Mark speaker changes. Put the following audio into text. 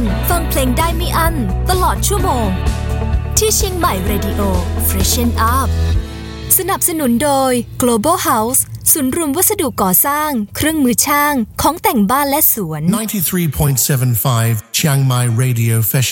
Speaker 1: ฟังเพลงได้ไม่อั้นตลอดชั่วโมงที่เชียงใหม่ Radio Freshen Up สนับสนุนโดย Global House ศูนย์รวมวัสดุก่อสร้างเครื่องมือช่างของแต่งบ้านและสวน
Speaker 2: 93.75 Chiang Mai Radio Freshen